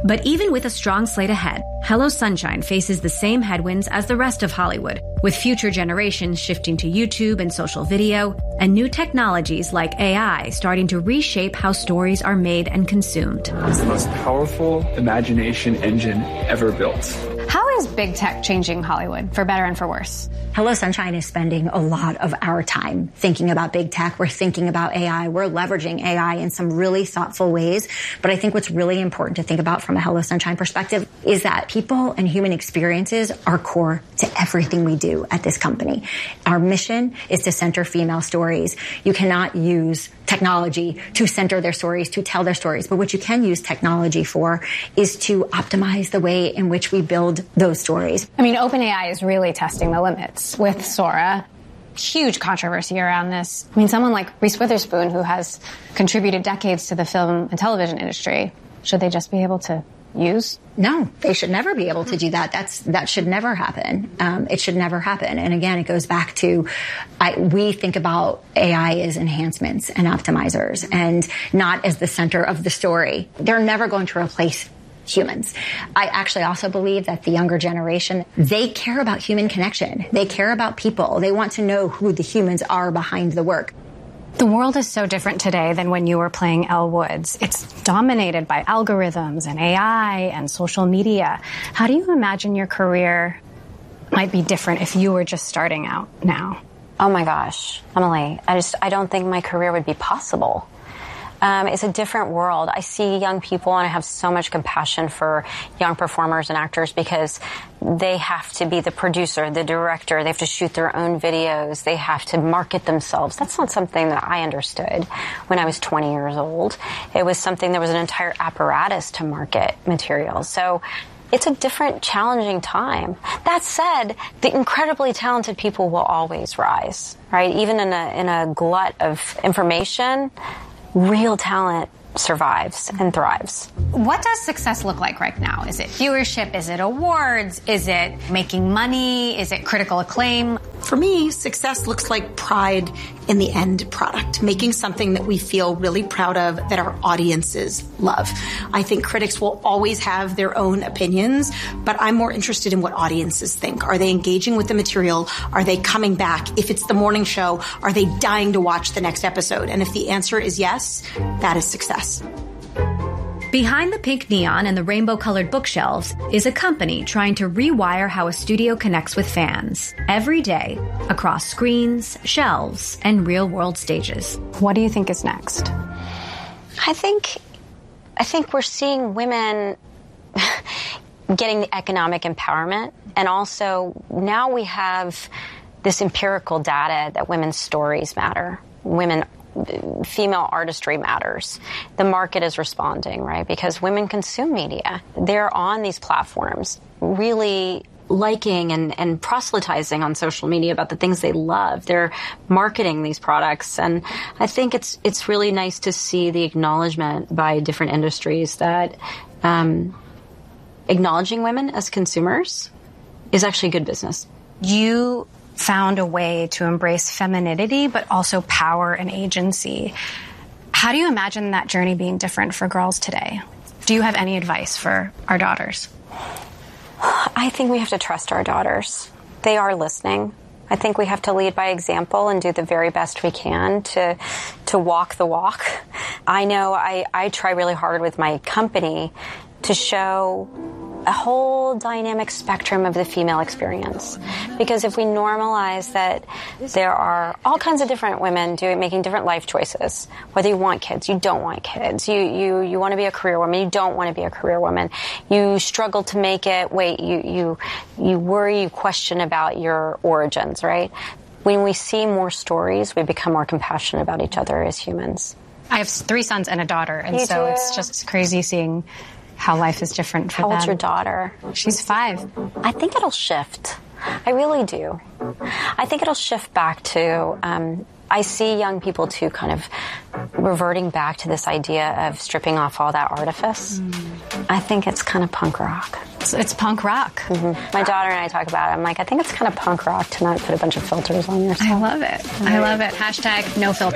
But even with a strong slate ahead, Hello Sunshine faces the same headwinds as the rest of Hollywood, with future generations shifting to YouTube and social video, and new technologies like AI starting to reshape how stories are made and consumed. It's the most powerful imagination engine ever built. How is big tech changing Hollywood, for better and for worse? Hello Sunshine is spending a lot of our time thinking about big tech. We're thinking about AI. We're leveraging AI in some really thoughtful ways. But I think what's really important to think about from a Hello Sunshine perspective is that people and human experiences are core to everything we do at this company. Our mission is to center female stories. You cannot use technology to center their stories, to tell their stories. But what you can use technology for is to optimize the way in which we build those stories. I mean, OpenAI is really testing the limits with Sora. Huge controversy around this. I mean, someone like Reese Witherspoon, who has contributed decades to the film and television industry, should they just be able to use? No, they should never be able to do that. That should never happen. It should never happen. And again, it goes back to, we think about AI as enhancements and optimizers and not as the center of the story. They're never going to replace humans. I actually also believe that the younger generation, they care about human connection. They care about people. They want to know who the humans are behind the work. The world is so different today than when you were playing Elle Woods. It's dominated by algorithms and AI and social media. How do you imagine your career might be different if you were just starting out now? Oh my gosh, Emily, I don't think my career would be possible. It's a different world. I see young people and I have so much compassion for young performers and actors because they have to be the producer, the director. They have to shoot their own videos. They have to market themselves. That's not something that I understood when I was 20 years old. It was something, there was an entire apparatus to market materials. So it's a different, challenging time. That said, the incredibly talented people will always rise, right? Even in a glut of information, real talent survives and thrives. What does success look like right now? Is it viewership? Is it awards? Is it making money? Is it critical acclaim? For me, success looks like pride in the end product, making something that we feel really proud of, that our audiences love. I think critics will always have their own opinions, but I'm more interested in what audiences think. Are they engaging with the material? Are they coming back? If it's the morning show, are they dying to watch the next episode? And if the answer is yes, that is success. Behind the pink neon and the rainbow-colored bookshelves is a company trying to rewire how a studio connects with fans every day across screens, shelves, and real-world stages. What do you think is next? I think we're seeing women getting the economic empowerment, and also now we have this empirical data that women's stories matter. Female artistry matters. The market is responding, right? Because women consume media. They're on these platforms really liking and proselytizing on social media about the things they love. They're marketing these products. And I think it's really nice to see the acknowledgement by different industries that acknowledging women as consumers is actually good business. You found a way to embrace femininity, but also power and agency. How do you imagine that journey being different for girls today? Do you have any advice for our daughters? I think we have to trust our daughters. They are listening. I think we have to lead by example and do the very best we can to walk the walk. I know I try really hard with my company to show a whole dynamic spectrum of the female experience. Because if we normalize that there are all kinds of different women making different life choices, whether you want kids, you don't want kids, you want to be a career woman, you don't want to be a career woman, you struggle to make it, you worry, you question about your origins, right? When we see more stories, we become more compassionate about each other as humans. I have 3 sons and a daughter, and so it's just crazy seeing how life is different for them. How old's your daughter? She's 5. I think it'll shift. I really do. I think it'll shift back to, I see young people too kind of reverting back to this idea of stripping off all that artifice. I think it's kind of punk rock. It's punk rock. Mm-hmm. My daughter and I talk about it. I'm like, I think it's kind of punk rock to not put a bunch of filters on yourself. I love it. I love it. # no filter.